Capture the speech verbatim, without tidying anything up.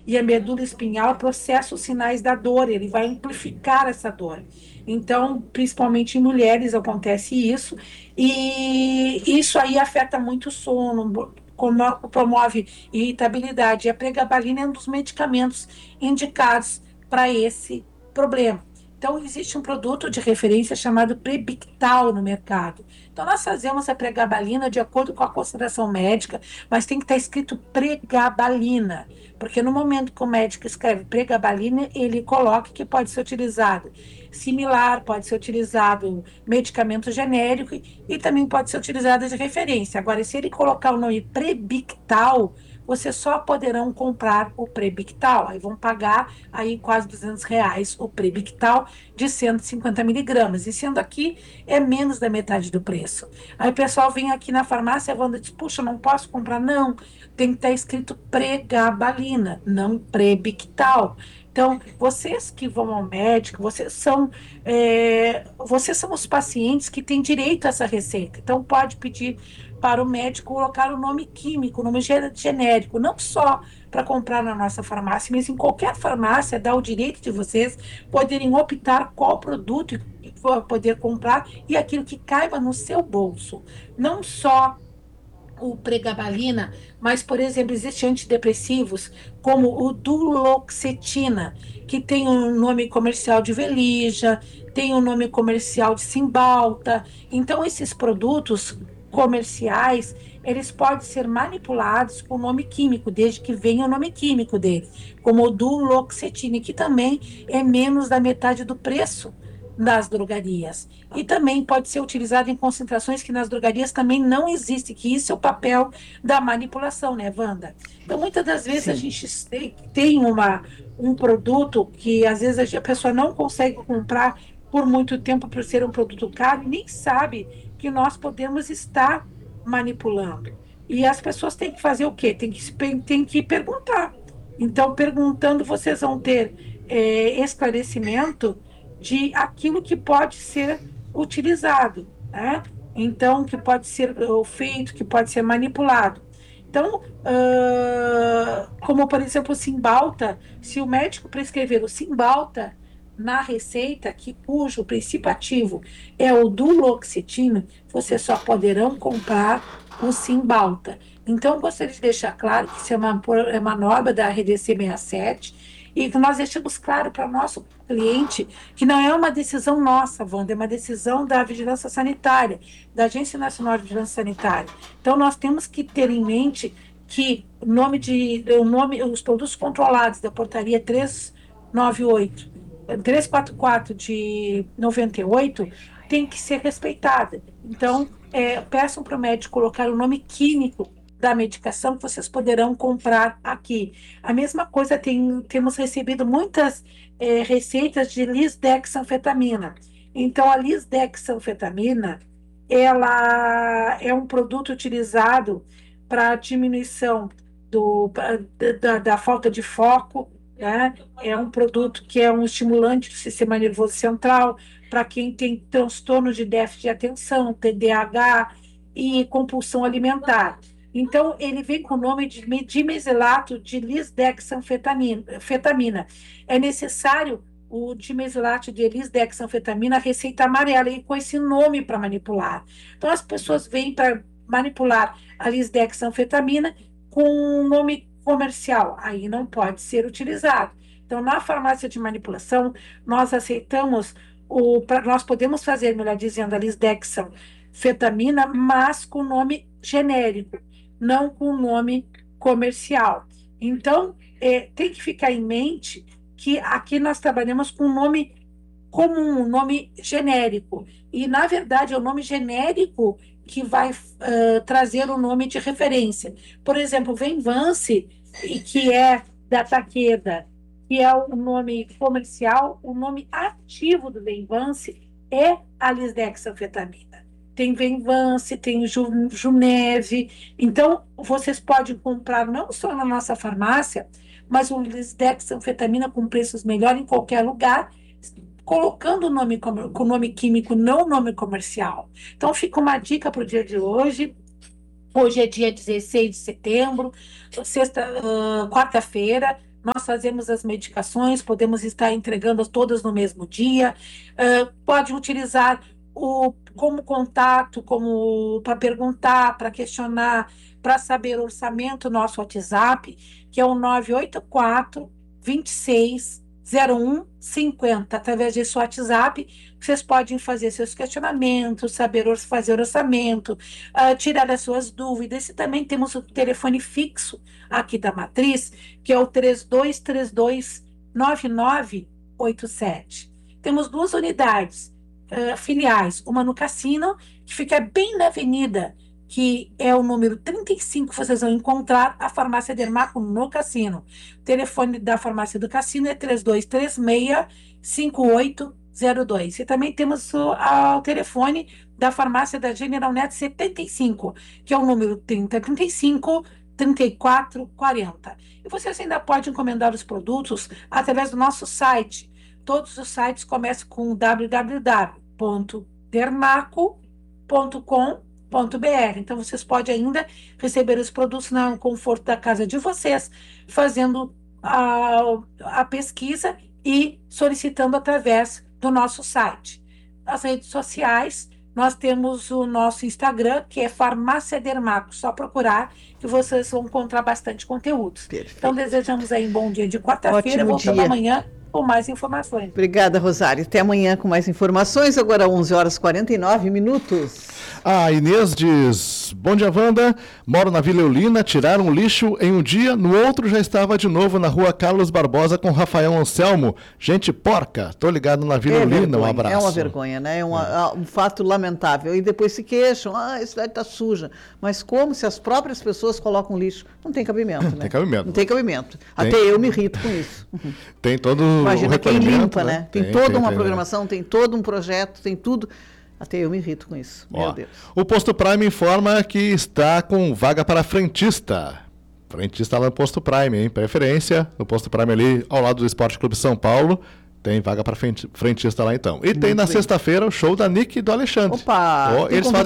e a medula espinhal processa os sinais da dor, ele vai amplificar essa dor. Então, principalmente em mulheres acontece isso, e isso aí afeta muito o sono, como- promove irritabilidade. E a pregabalina é um dos medicamentos indicados para esse problema. Então, existe um produto de referência chamado Prebictal no mercado. Então, nós fazemos a pregabalina de acordo com a consideração médica, mas tem que estar escrito pregabalina, porque no momento que o médico escreve pregabalina, ele coloca que pode ser utilizado similar, pode ser utilizado medicamento genérico e também pode ser utilizado de referência. Agora, se ele colocar o nome Prebictal, vocês só poderão comprar o Prebictal. Aí vão pagar aí quase duzentos reais o Prebictal de cento e cinquenta miligramas. E sendo aqui, é menos da metade do preço. Aí o pessoal vem aqui na farmácia e diz, puxa, não posso comprar? Não, tem que estar escrito pregabalina, não Prebictal. Então, vocês que vão ao médico, vocês são, é, vocês são os pacientes que têm direito a essa receita. Então, pode pedir para o médico colocar o nome químico, o nome genérico, não só para comprar na nossa farmácia, mas em qualquer farmácia dá o direito de vocês poderem optar qual produto poder comprar e aquilo que caiba no seu bolso. Não só o pregabalina, mas, por exemplo, existem antidepressivos como o duloxetina, que tem o um nome comercial de Velija, tem o um nome comercial de Cymbalta. Então, esses produtos comerciais, eles podem ser manipulados com o nome químico, desde que venha o nome químico dele, como o duloxetina, que também é menos da metade do preço das drogarias. E também pode ser utilizado em concentrações que nas drogarias também não existe, que isso é o papel da manipulação, né, Wanda? Então, muitas das vezes a Sim. gente tem uma, um produto que às vezes a pessoa não consegue comprar por muito tempo por ser um produto caro e nem sabe que nós podemos estar manipulando. E as pessoas têm que fazer o quê? Tem que, tem que perguntar. Então, perguntando, vocês vão ter é, esclarecimento de aquilo que pode ser utilizado, né? Então, que pode ser uh, feito, que pode ser manipulado. Então, uh, como por exemplo, o Cymbalta, se o médico prescrever o Cymbalta na receita, que, cujo princípio ativo é o duloxetina, vocês só poderão comprar o Cymbalta. Então, gostaria de deixar claro que isso é uma, é uma norma da R D C sessenta e sete e que nós deixamos claro para o nosso cliente que não é uma decisão nossa, Wanda, é uma decisão da Vigilância Sanitária, da Agência Nacional de Vigilância Sanitária. Então, nós temos que ter em mente que o nome de, o nome, os produtos controlados da portaria trezentos e noventa e oito, trezentos e quarenta e quatro de noventa e oito tem que ser respeitada. Então, é, peçam para o médico colocar o nome químico da medicação que vocês poderão comprar aqui. A mesma coisa, tem, temos recebido muitas é, receitas de lisdexanfetamina. Então, a lisdexanfetamina, ela é um produto utilizado para diminuição do, da, da falta de foco, né? É um produto que é um estimulante do sistema nervoso central para quem tem transtorno de déficit de atenção, T D A H e compulsão alimentar. Então, ele vem com o nome de dimesilato de lisdexanfetamina. É necessário o dimesilato de lisdexanfetamina, a receita amarela, e com esse nome para manipular. Então, as pessoas vêm para manipular a lisdexanfetamina com um nome comercial, aí não pode ser utilizado. Então, na farmácia de manipulação, nós aceitamos, o, pra, nós podemos fazer, melhor dizendo, a lisdexanfetamina, mas com nome genérico, não com nome comercial. Então, é, tem que ficar em mente que aqui nós trabalhamos com nome comum, um nome genérico. E, na verdade, é o nome genérico que vai uh, trazer o nome de referência. Por exemplo, Venvance, que é da Takeda, que é o nome comercial, o nome ativo do Venvance é a lisdexanfetamina. Tem Venvance, tem Ju, Juneve. Então, vocês podem comprar não só na nossa farmácia, mas o lisdexanfetamina com preços melhores em qualquer lugar, colocando o nome com o nome químico, não o nome comercial. Então, fica uma dica para o dia de hoje. Hoje é dia dezesseis de setembro, sexta, uh, quarta-feira. nós fazemos as medicações, podemos estar entregando todas no mesmo dia. Uh, pode utilizar o, como contato, como para perguntar, para questionar, para saber o orçamento, nosso WhatsApp, que é o nove oito quatro, vinte e seis, zero um cinquenta. Através desse WhatsApp, vocês podem fazer seus questionamentos, saber or- fazer orçamento, uh, tirar as suas dúvidas. E também temos o telefone fixo aqui da Matriz, que é o três dois três dois, nove nove oito sete. Temos duas unidades uh, filiais, uma no Cassino, que fica bem na avenida, que é o número trinta e cinco, vocês vão encontrar a farmácia Dermaco no Cassino. O telefone da farmácia do Cassino é três dois três seis, cinco oito zero dois. E também temos o, a, o telefone da farmácia da General Net setenta e cinco, que é o número trinta trinta e cinco, trinta e quatro quarenta. E vocês ainda podem encomendar os produtos através do nosso site. Todos os sites começam com w w w ponto dermaco ponto com ponto b r. Então, vocês podem ainda receber os produtos no conforto da casa de vocês, fazendo a, a pesquisa e solicitando através do nosso site. Nas redes sociais, nós temos o nosso Instagram, que é Farmácia Dermaco. Só procurar que vocês vão encontrar bastante conteúdo. Perfeito. Então, desejamos aí um bom dia de quarta-feira. Voltamos amanhã com mais informações. Obrigada, Rosário. Até amanhã com mais informações. Agora onze horas e quarenta e nove minutos. A Inês diz: bom dia, Wanda. Moro na Vila Eulina, tiraram lixo em um dia, no outro já estava de novo na rua Carlos Barbosa com Rafael Anselmo. Gente porca, tô ligado na Vila É Eulina, vergonha, um abraço. É uma vergonha, né? É uma, é. um fato lamentável. E depois se queixam, ah, a cidade está suja. Mas como se as próprias pessoas colocam lixo? Não tem cabimento, né? Tem cabimento. Não tem cabimento. Tem. Até eu me irrito com isso. Tem todo Imagina o quem limpa, né? né? Tem, tem toda tem, uma tem, programação, tem todo um projeto, tem tudo. Até eu me irrito com isso. Ó, Meu Deus. O Posto Prime informa que está com vaga para frentista. Frentista lá no Posto Prime, hein? Preferência. No Posto Prime ali, ao lado do Esporte Clube São Paulo. Tem vaga para frentista lá então. E Muito tem na sexta-feira o show da Nick e do Alexandre. Opa! Oh, eles fazem